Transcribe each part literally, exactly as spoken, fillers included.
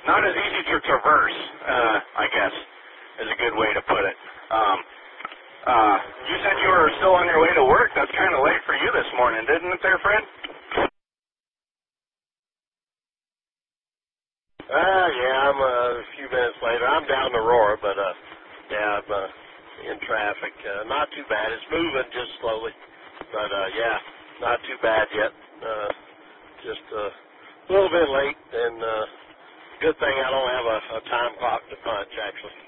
not as easy to traverse, uh, I guess, is a good way to put it. Um, uh, you said you were still on your way to work. That's kind of late for you this morning, didn't it there, Fred? Uh, yeah, I'm uh, a few minutes later. I'm down to Aurora, but, uh, yeah, I'm uh, in traffic. Uh, not too bad. It's moving just slowly, but, uh, yeah, not too bad yet. Uh, just uh, a little bit late, and uh, good thing I don't have a, a time clock to punch, actually.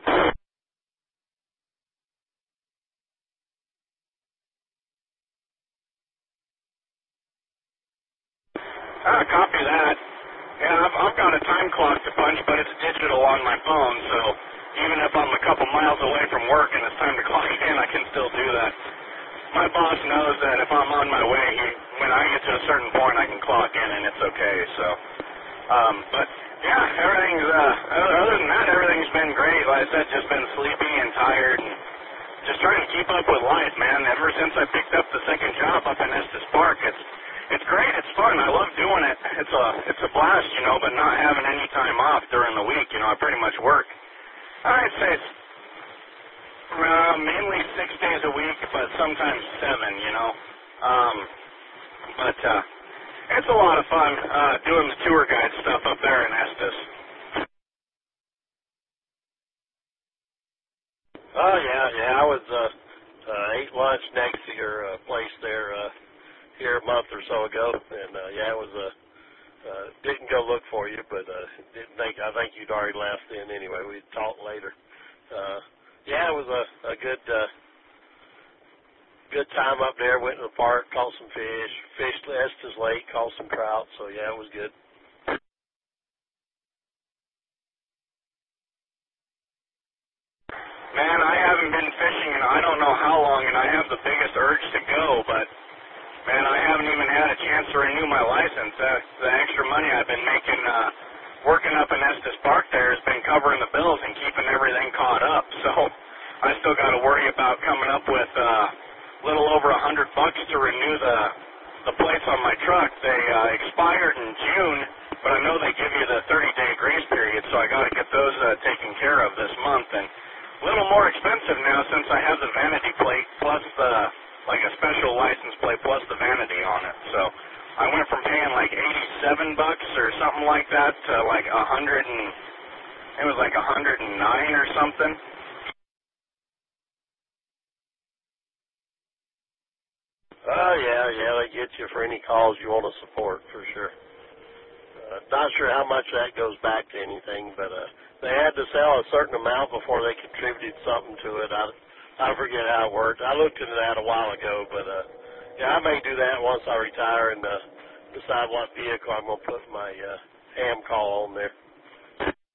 Ah, copy that. Yeah, I've, I've got a time clock to punch, but it's digital on my phone, so even if I'm a couple miles away from work and it's time to clock in, I can still do that. My boss knows that if I'm on my way, he, when I get to a certain point, I can clock in and it's okay, so. Um, but, yeah, everything's, uh, other than that, everything's been great. Like I said, just been sleepy and tired and just trying to keep up with life, man. Ever since I picked up the second job up in Estes Park, it's It's great. It's fun. I love doing it. It's a it's a blast, you know. But not having any time off during the week, you know, I pretty much work. I'd say it's uh, mainly six days a week, but sometimes seven, you know. Um, but uh, it's a lot of fun uh, doing the tour guide stuff up there in Estes. Oh, yeah, yeah. I was uh, uh, ate lunch next to your uh, place there. Uh, here a month or so ago, and uh, yeah, it was a uh, didn't go look for you, but uh, didn't think I think you'd already left in anyway. We'd talk later. Uh, yeah, it was a, a good uh, good time up there. Went to the park, caught some fish, fished Estes Lake, caught some trout. So yeah, it was good. Man, I haven't been fishing in I don't know how long, and I have the biggest urge to go, but man, I haven't even had a chance to renew my license. Uh, the extra money I've been making uh, working up in Estes Park there has been covering the bills and keeping everything caught up. So I still got to worry about coming up with uh, a little over a hundred bucks to renew the the plates on my truck. They uh, expired in June, but I know they give you the thirty day grace period, so I got to get those uh, taken care of this month. And a little more expensive now since I have the vanity plate plus the like a special license plate plus the vanity on it. So I went from paying like eighty-seven bucks or something like that to like a hundred and it was like a hundred and nine or something. Oh yeah, yeah, they get you for any cause you want to support for sure. Uh, not sure how much that goes back to anything, but uh, they had to sell a certain amount before they contributed something to it. I, I forget how it worked. I looked into that a while ago, but uh, yeah, I may do that once I retire and uh, decide what vehicle I'm going to put my uh, ham call on there.